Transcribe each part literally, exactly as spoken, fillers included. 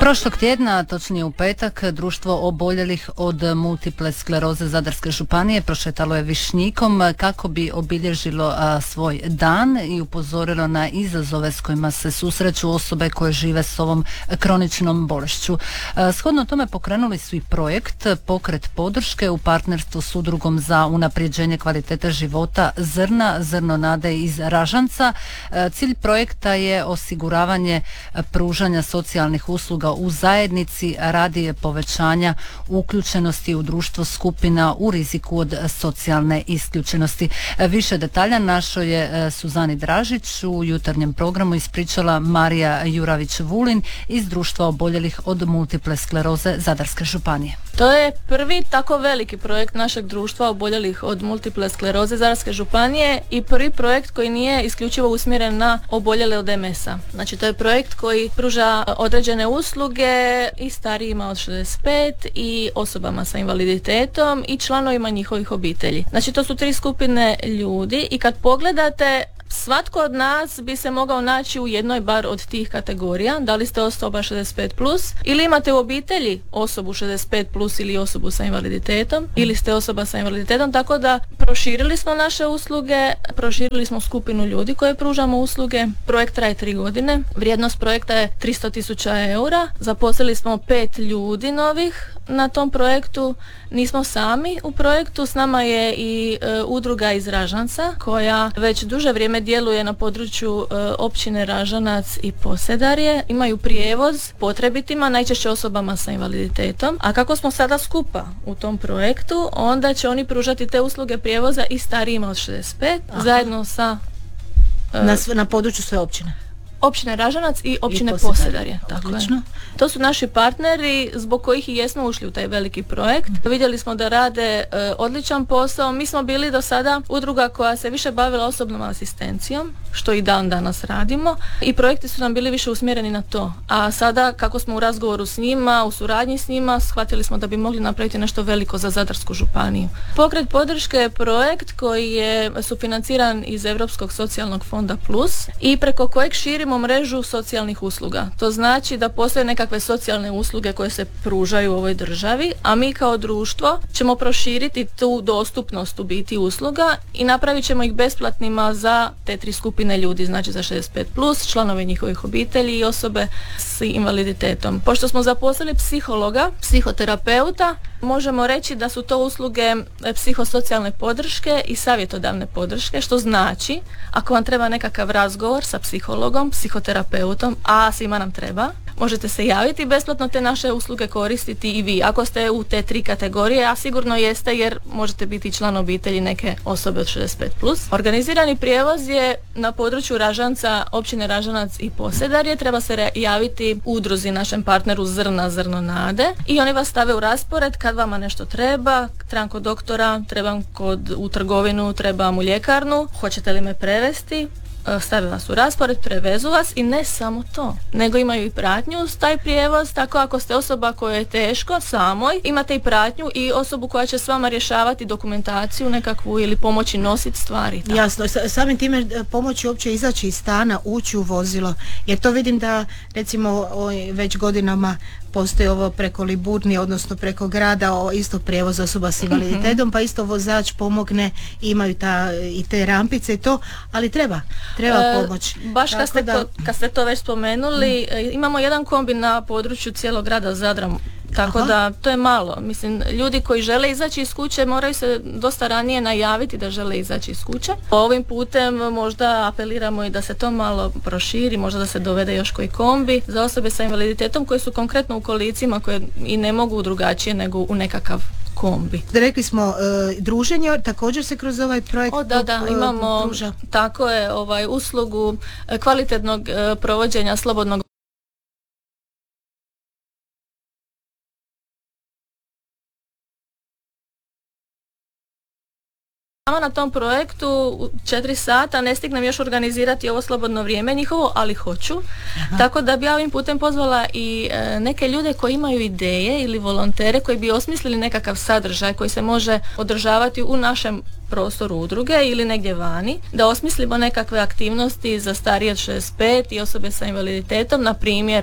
Prošlog tjedna, točnije u petak, društvo oboljelih od multiple skleroze Zadarske županije prošetalo je Višnjikom kako bi obilježilo a, svoj dan i upozorilo na izazove s kojima se susreću osobe koje žive s ovom kroničnom bolešću. A, shodno tome pokrenuli su i projekt Pokret podrške u partnerstvu s Udrugom za unapređenje kvalitete života Zrna, Zrno nade iz Ražanca. A, cilj projekta je osiguravanje pružanja socijalnih usluga u zajednici radi povećanja uključenosti u društvo skupina u riziku od socijalne isključenosti. Više detalja našoj je Suzani Dražić u jutarnjem programu ispričala Marija Juravić-Vulin iz društva oboljelih od multiple skleroze Zadarske županije. To je prvi tako veliki projekt našeg društva oboljelih od multiple skleroze Zadarske županije i prvi projekt koji nije isključivo usmjeren na oboljele od em es a. Znači to je projekt koji pruža određene usluge i starijima od šezdeset pet i osobama sa invaliditetom i članovima njihovih obitelji. Znači to su tri skupine ljudi i kad pogledate, svatko od nas bi se mogao naći u jednoj bar od tih kategorija. Da li ste osoba šezdeset pet plus ili imate u obitelji osobu šezdeset pet plus ili osobu sa invaliditetom ili ste osoba sa invaliditetom, tako da proširili smo naše usluge, proširili smo skupinu ljudi koje pružamo usluge. Projekt traje tri godine, vrijednost projekta je tristo tisuća eura, zaposlili smo pet ljudi novih na tom projektu. Nismo sami u projektu, s nama je i e, udruga iz Ražanca koja već duže vrijeme djeluje na području e, općine Ražanac i Posedarje. Imaju prijevoz potrebitima, najčešće osobama sa invaliditetom. A kako smo sada skupa u tom projektu, onda će oni pružati te usluge prijevoza i starijima od šezdeset pet. Aha. Zajedno sa e, na, na području sve općine. Općine Ražanac i općine I Posedarje. Tako je. To su naši partneri zbog kojih i jesmo ušli u taj veliki projekt. Mm. Vidjeli smo da rade e, odličan posao. Mi smo bili do sada udruga koja se više bavila osobnom asistencijom, što i dan danas radimo, i projekti su nam bili više usmjereni na to. A sada kako smo u razgovoru s njima, u suradnji s njima, shvatili smo da bi mogli napraviti nešto veliko za Zadarsku županiju. Pokret podrške je projekt koji je sufinanciran iz Europskog socijalnog fonda Plus i preko kojeg širimo mrežu socijalnih usluga. To znači da postoje nekakve socijalne usluge koje se pružaju u ovoj državi, a mi kao društvo ćemo proširiti tu dostupnost u biti usluga i napravit ćemo ih besplatnima za te tri skupine ljudi, znači za šezdeset pet plus, članove njihovih obitelji i osobe s invaliditetom. Pošto smo zaposlili psihologa, psihoterapeuta, možemo reći da su to usluge psihosocijalne podrške i savjetodavne podrške, što znači ako vam treba nekakav razgovor sa psihologom, psihoterapeutom, a svima nam treba, možete se javiti besplatno, te naše usluge koristiti i vi. Ako ste u te tri kategorije, a sigurno jeste jer možete biti član obitelji neke osobe od šezdeset pet plus. Organizirani prijevoz je na području Ražanca, općine Ražanac i Posedarje. Treba se javiti udruzi, našem partneru Zrna, Zrno nade, i oni vas stave u raspored kad vama nešto treba. Trebam kod doktora, trebam kod, u trgovinu, trebam u ljekarnu, hoćete li me prevesti? Stave vas u raspored, prevezu vas i ne samo to, nego imaju i pratnju uz taj prijevoz, tako ako ste osoba koja je teško samoj, imate i pratnju i osobu koja će s vama rješavati dokumentaciju nekakvu ili pomoći nositi stvari. Tako. Jasno, samim time pomoći uopće izaći iz stana, ući u vozilo, jer to vidim da recimo već godinama postoji ovo preko Liburni, odnosno preko grada, o isto prijevoz osoba s invaliditetom, pa isto vozač pomogne, imaju ta, i te rampice i to, ali treba, treba e, pomoć. Baš kad ste, da, kad ste to već spomenuli, mm. imamo jedan kombi na području cijelog grada Zadra, tako Aha. da to je malo. Mislim, ljudi koji žele izaći iz kuće moraju se dosta ranije najaviti da žele izaći iz kuće. Ovim putem možda apeliramo i da se to malo proširi, možda da se dovede još koji kombi za osobe sa invaliditetom koje su konkretno u kolicima, koje i ne mogu drugačije nego u nekakav kombi. Rekli smo uh, druženje, također se kroz ovaj projekt o, da, da, imamo druža. Tako je, ovaj, uslugu kvalitetnog uh, provođenja slobodnog na tom projektu četiri sata, ne stignem još organizirati ovo slobodno vrijeme njihovo, ali hoću. Aha. Tako da bi ja ovim putem pozvala i e, neke ljude koji imaju ideje ili volontere koji bi osmislili nekakav sadržaj koji se može održavati u našem prostoru udruge ili negdje vani, da osmislimo nekakve aktivnosti za starije od šezdeset pet i osobe sa invaliditetom, na primjer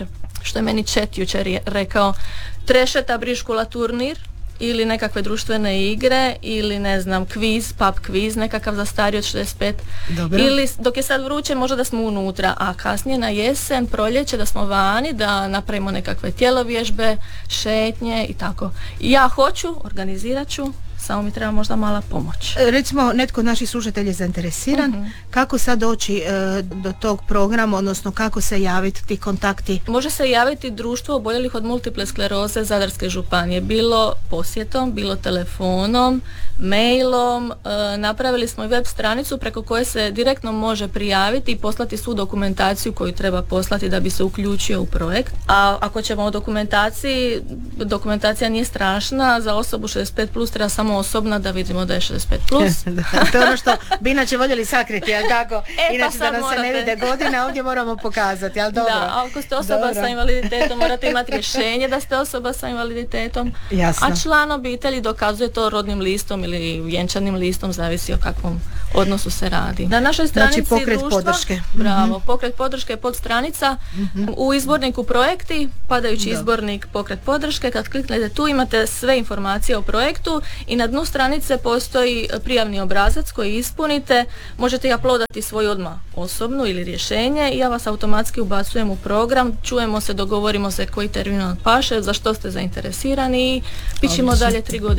što je meni Čet jučer je rekao, trešeta briškula turnir ili nekakve društvene igre ili ne znam kviz, pub kviz nekakav za stariji od šezdeset pet. Dobro. Ili dok je sad vruće možda da smo unutra, a kasnije na jesen, proljeće da smo vani, da napravimo nekakve tjelovježbe, šetnje i tako. I ja hoću, organizirat ću, samo mi treba možda mala pomoć. Recimo, netko od naših slušatelja je zainteresiran, uh-huh. kako sad doći e, do tog programa, odnosno kako se javiti, ti kontakti? Može se javiti društvo oboljelih od multiple skleroze Zadarske županije, bilo posjetom, bilo telefonom, mailom, e, napravili smo i web stranicu preko koje se direktno može prijaviti i poslati svu dokumentaciju koju treba poslati da bi se uključio u projekt. A ako ćemo o dokumentaciji, dokumentacija nije strašna, za osobu šezdeset pet plus treba samo osobna da vidimo da je šezdeset pet plus. To je ono što bi inače voljeli sakriti, jel tako? E, inače pa da nam morate. se ne vide godine, ovdje moramo pokazati, jel dobro? Da, a ako ste osoba dobro. sa invaliditetom, morate imati rješenje da ste osoba sa invaliditetom. Jasno. A član obitelji dokazuje to rodnim listom ili vjenčanim listom, zavisi o kakvom odnosu se radi. Na našoj stranici znači, pokret društva, podrške. Bravo, mm-hmm. pokret podrške je podstranica. Mm-hmm. U izborniku projekti, padajući da. izbornik pokret podrške, kad kliknete tu imate sve informacije o projektu i na dnu stranice postoji prijavni obrazac koji ispunite, možete i uploadati svoj odmah osobnu ili rješenje i ja vas automatski ubacujem u program, čujemo se, dogovorimo se koji termin paše, za što ste zainteresirani i pićemo dalje tri godine.